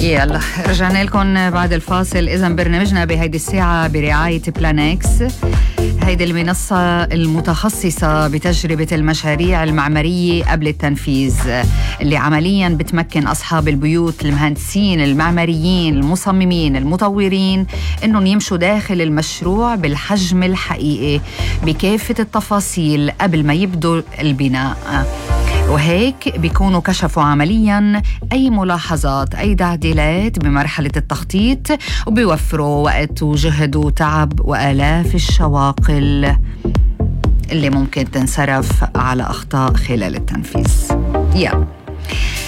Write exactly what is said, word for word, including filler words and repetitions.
يلا رجعنا لكم بعد الفاصل. إذا برنامجنا بهيدي الساعة برعاية بلانكس، هيدي المنصة المتخصصة بتجربة المشاريع المعمارية قبل التنفيذ، اللي عملياً بتمكن أصحاب البيوت، المهندسين المعماريين، المصممين، المطورين، إنهم يمشوا داخل المشروع بالحجم الحقيقي بكافة التفاصيل قبل ما يبدوا البناء، وهيك بيكونوا كشفوا عملياً أي ملاحظات، أي تعديلات بمرحلة التخطيط، وبيوفروا وقت وجهد وتعب وآلاف الشواقل اللي ممكن تنصرف على أخطاء خلال التنفيذ. يلا